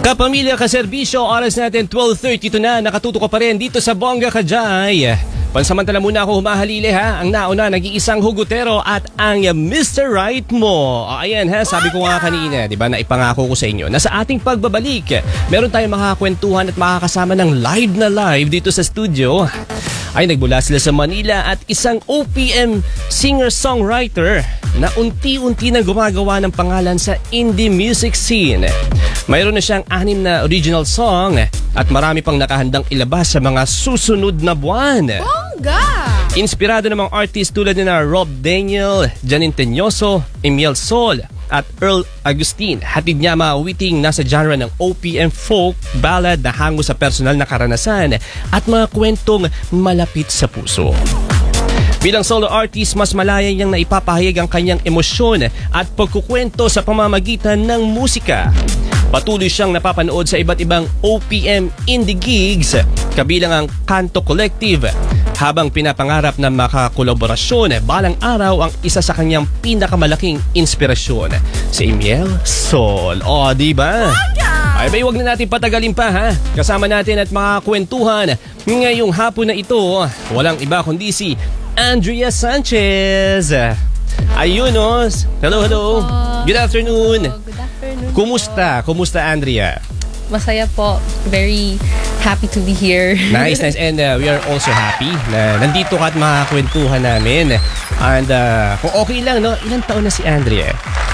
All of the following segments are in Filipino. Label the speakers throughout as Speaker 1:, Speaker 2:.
Speaker 1: Kapamilya, kaserbisyo, oras natin 12:32 na. Nakatuto ka pa rin dito sa Bongga Ka Jay. Pansamantala muna ako humahalili ha. Ang nauna, nag-iisang hugutero at ang Mr. Right mo. Ayan ha, sabi ko nga kanina, di ba, naipangako ko sa inyo na sa ating pagbabalik, meron tayong makakakwentuhan at makakasama ng live na live dito sa studio. Ay nagmula sila sa Manila at isang OPM singer-songwriter na unti-unti na gumagawa ng pangalan sa indie music scene. Mayroon na siyang 6 na original song at marami pang nakahandang ilabas sa mga susunod na buwan.
Speaker 2: Bongga!
Speaker 1: Inspirado ng mga artist tulad na Rob Daniel, Janine Teñoso, Emil Sol at Earl Agustin. Hatid niya mga witing nasa genre ng OPM folk, ballad na hango sa personal na karanasan at mga kwentong malapit sa puso. Bilang solo artist, mas malaya niyang naipapahayag ang kanyang emosyon at pagkukwento sa pamamagitan ng musika. Patuloy siyang napapanood sa iba't ibang OPM indie gigs, kabilang ang Kanto Collective, habang pinapangarap na makakolaborasyon balang araw ang isa sa kanyang pinakamalaking inspirasyon, si Emil Sol. O, diba? Ay, bay, wag na natin patagalin pa ha. Kasama natin at makakwentuhan ngayong hapon na ito, walang iba kundi si Andrea Sanchez. Ayun o. Hello, hello. Good afternoon.
Speaker 2: Good afternoon.
Speaker 1: Kumusta Andrea?
Speaker 2: Masaya po. Very happy to be here.
Speaker 1: Nice. And we are also happy na nandito ka at makakwentuhan namin. And kung okay lang, no, ilang taon na si Andrea?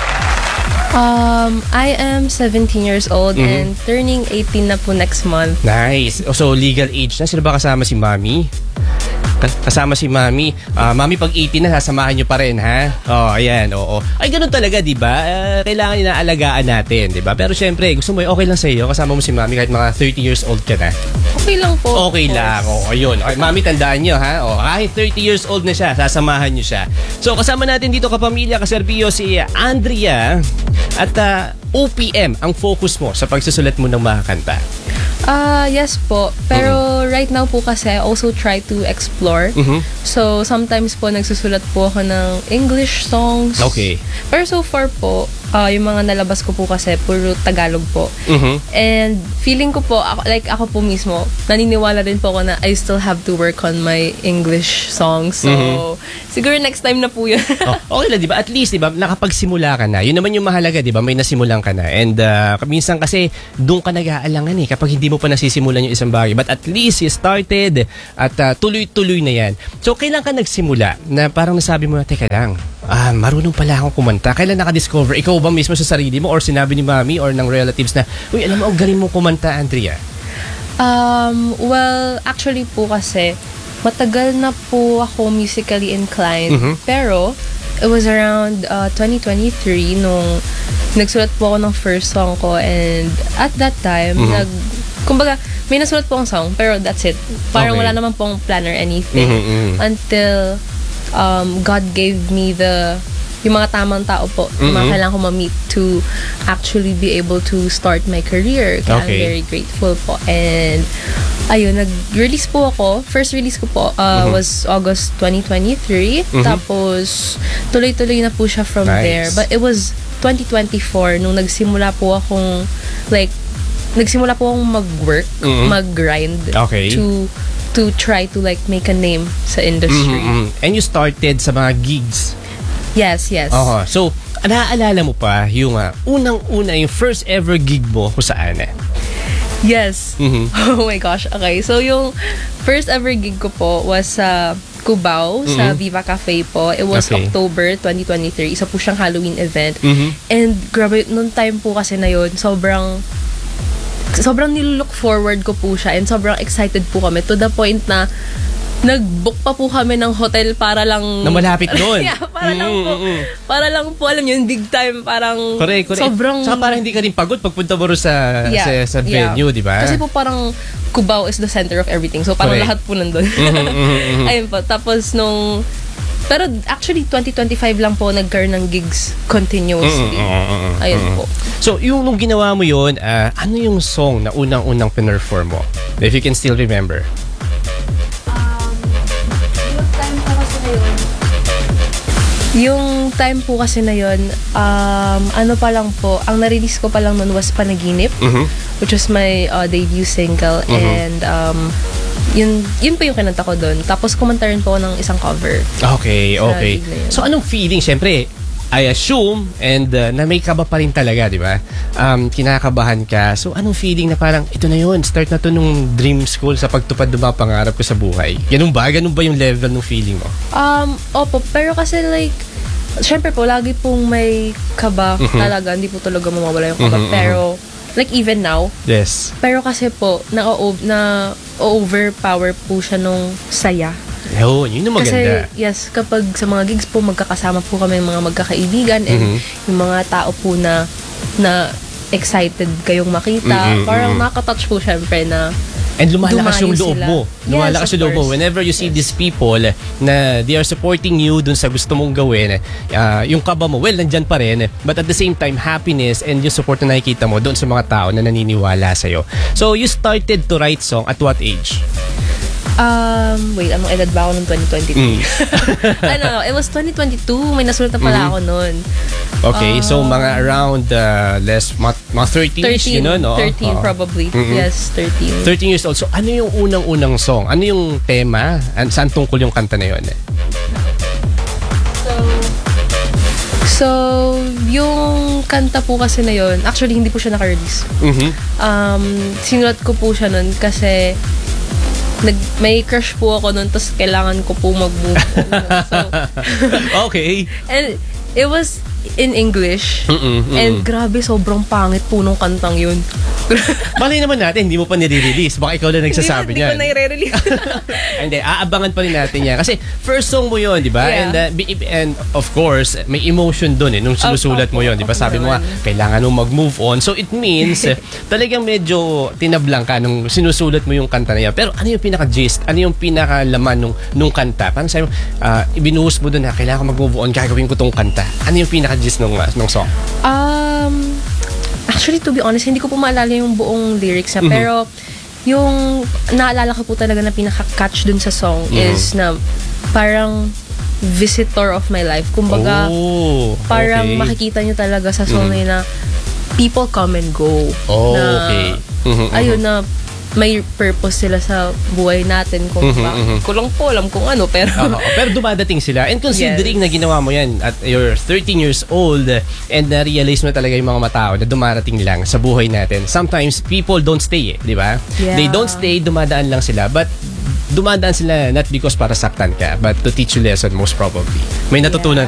Speaker 2: I am 17 years old and turning 18 na po next month.
Speaker 1: Nice. So legal age na. Sino ba kasama si Mami? Kasama si Mami. Mami, pag 18 na, sasamahan nyo pa rin, ha? Oh, ayan, oo. Ay, ganun talaga, di ba? Kailangan inaalagaan natin, di ba? Pero syempre, gusto mo, okay lang sa iyo, kasama mo si Mami kahit mga 30 years old ka na.
Speaker 2: Okay lang po.
Speaker 1: Okay lang, oo, ayun. Okay, Mami, tandaan nyo, ha? Oh, kahit 30 years old na siya, sasamahan nyo siya. So, kasama natin dito, kapamilya, kaserbiyo, si Andrea. At OPM ang focus mo sa pagsusulat mo ng mga kanta.
Speaker 2: Yes po. Pero right now po kasi I also try to explore. So sometimes po nagsusulat po ako ng English songs.
Speaker 1: Okay.
Speaker 2: Pero so far po, yung mga nalabas ko po kasi puro Tagalog po. And feeling ko po, ako po mismo, naniniwala din po ako na I still have to work on my English songs. So siguro next time na po yun.
Speaker 1: Okay lang, di ba? At least, di ba, nakapagsimula ka na. Yun naman yung mahalaga, di ba? May nasimulan ka na. And minsan kasi, doon ka nag-aalangan kapag hindi mo pa nasisimulan yung isang bagay. But at least, you started at tuloy-tuloy na yan. So, kailan ka nagsimula na parang nasabi mo na, teka lang, marunong pala akong kumanta. Kailan naka-discover? Ikaw ba mismo sa sarili mo or sinabi ni Mami or ng relatives na, uy, alam mo, galing mo kumanta, Andrea?
Speaker 2: Well, actually po kasi, matagal na po ako musically inclined. Pero, it was around 2023 nung nagsulat po ako ng first song ko. And at that time, kumbaga, may nasulat po akong song, pero that's it. Parang wala naman pong plan or anything. Until God gave me yung mga tamang tao po, yung mga kailangan ko ma-meet to actually be able to start my career. Kaya I'm very grateful po. And ayun, nag-release po ako. First release ko po was August 2023. Tapos tuloy-tuloy na po siya from there. But it was 2024 nung nagsimula po akong mag-work, mag-grind to try to make a name sa industry.
Speaker 1: And you started sa mga gigs.
Speaker 2: Yes.
Speaker 1: So, naaalala mo pa yung unang-una, yung first ever gig mo kung saan?
Speaker 2: Yes. Oh my gosh. Okay. So, yung first ever gig ko po was sa Cubao, sa Viva Cafe po. It was October 2023. Isa po siyang Halloween event. And grabe, nung time po kasi na yun, sobrang nilook forward ko po siya and sobrang excited po kami to the point na nag-book pa po kami ng hotel para lang...
Speaker 1: Na malapit doon.
Speaker 2: Yeah, para lang po, alam yun, big time, parang...
Speaker 1: Correct.
Speaker 2: Sobrang...
Speaker 1: Saka parang hindi ka rin pagod pagpunta mo sa venue, di ba?
Speaker 2: Kasi po parang Cubao is the center of everything. So parang lahat po nandun. Ayun po. Tapos nung... Pero actually, 2025 lang po nagkaroon ng gigs continuously. Ayun po.
Speaker 1: So, nung ginawa mo yun, ano yung song na unang-unang pinerform mo? If you can still remember.
Speaker 2: Yung time ko kasi na yun, Yung time po kasi na yun, ano pa lang po, ang na-release ko pa lang nun was Panaginip, which was my debut single. And yun po yung kinanta ko doon. Tapos kumanta rin po ako ng isang cover.
Speaker 1: Okay, okay.
Speaker 2: gig na yun.
Speaker 1: So, anong feeling? Siyempre, I assume, and na may kaba pa rin talaga, di ba? Kinakabahan ka. So, anong feeling na parang, ito na yun, start na to nung dream school sa pagtupad ng mga pangarap ko sa buhay? Ganun ba? Ganun ba yung level ng feeling mo?
Speaker 2: Opo, pero kasi like, syempre po, lagi pong may kaba talaga. Hindi po talaga mawawala yung kaba. Pero, like even now,
Speaker 1: Yes.
Speaker 2: pero kasi po, na-overpower po siya nung saya.
Speaker 1: Oh, yun yung maganda.
Speaker 2: Kasi, yes, kapag sa mga gigs po, magkakasama po kami mga magkakaibigan and yung mga tao po na excited kayong makita. Parang nakaka-touch po syempre na
Speaker 1: And lumalakas
Speaker 2: dumayo
Speaker 1: yung loob
Speaker 2: sila.
Speaker 1: mo. Lumalakas
Speaker 2: Yes,
Speaker 1: yung
Speaker 2: of
Speaker 1: loob mo.
Speaker 2: course.
Speaker 1: Whenever you see these people na they are supporting you dun sa gusto mong gawin, yung kaba mo, well, nandyan pa rin. But at the same time, happiness and yung support na nakikita mo doon sa mga tao na naniniwala sa'yo. So, you started to write song at what age?
Speaker 2: wait, anong edad ba ako noong 2022? Ano, it was 2022. May nasulat na pala ako noon.
Speaker 1: Okay, so mga around mga 30s, you know, no?
Speaker 2: 13 probably. Yes, 13.
Speaker 1: 13 years old. So, ano yung unang-unang song? Ano yung tema? Saan tungkol yung kanta na yun?
Speaker 2: So, yung kanta po kasi na yun, actually, hindi po siya naka-release. Sinulat ko po siya nun kasi may crush po ako nun, tapos kailangan ko po mag-move on. So,
Speaker 1: Okay.
Speaker 2: and it was in English. And grabe, sobrang pangit po nung kantang yun.
Speaker 1: Malay naman natin, hindi mo pa nire-release. Baka ikaw na nagsasabi
Speaker 2: Hindi
Speaker 1: niyan.
Speaker 2: ko na-release.
Speaker 1: Hindi, aabangan pa rin natin yan. Kasi first song mo yun, di ba?
Speaker 2: Yeah.
Speaker 1: And of course, may emotion dun nung sinusulat mo yun. Di ba? Sabi mo nga, kailangan mo mag-move on. So it means, talagang medyo tinablang ka nung sinusulat mo yung kanta na yan. Pero ano yung pinaka-gist? Ano yung pinaka-laman nung kanta? Parang sabi mo, ibinuhos mo dun na kailangan mag-move on, gagawin ko tong kanta. Ano yung pinaka-gist nung song?
Speaker 2: Actually, to be honest, hindi ko po maalala yung buong lyrics na. Pero, yung naalala ko po talaga na pinaka-catch dun sa song is na parang visitor of my life. Kumbaga, parang makikita nyo talaga sa song na yun na people come and go. Na, ayun na, may purpose sila sa buhay natin kung ko lang po alam kung ano pero
Speaker 1: pero dumadating sila and considering na ginawa mo yan at you're 13 years old and na-realize mo talaga yung mga matao na dumarating lang sa buhay natin. Sometimes people don't stay di ba?
Speaker 2: Yeah.
Speaker 1: They don't stay, dumadaan lang sila but dumadaan sila not because para saktan ka but to teach you lesson most probably. May natutunan